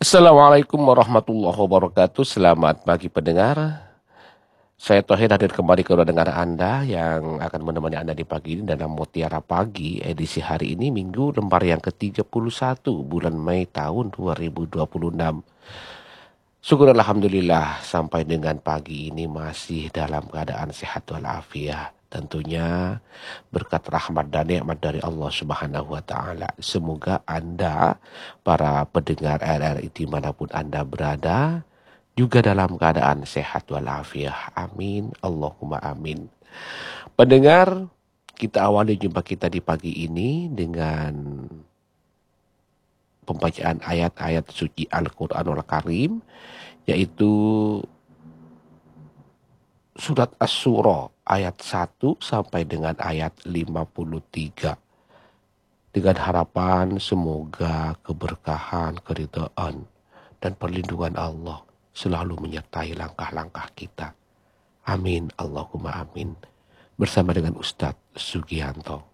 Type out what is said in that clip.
Assalamualaikum warahmatullahi wabarakatuh. Selamat pagi pendengar. Saya Tohir hadir kembali ke ruang dengar Anda yang akan menemani Anda di pagi ini dalam Mutiara Pagi edisi hari ini Minggu lembar yang ke-31 bulan Mei tahun 2026. Syukur Alhamdulillah sampai dengan pagi ini masih dalam keadaan sehat walafiat. Tentunya berkat rahmat dan nikmat dari Allah Subhanahu wa taala. Semoga Anda para pendengar RRI dimanapun Anda berada juga dalam keadaan sehat walafiat. Amin. Allahumma amin. Pendengar, kita awali jumpa kita di pagi ini dengan pembacaan ayat-ayat suci Al-Quranul Karim, yaitu surat Asy-Syura ayat 1 sampai dengan ayat 53. Dengan harapan semoga keberkahan, keridhaan, dan perlindungan Allah selalu menyertai langkah-langkah kita. Amin. Allahumma amin. Bersama dengan Ustadz Sugianto.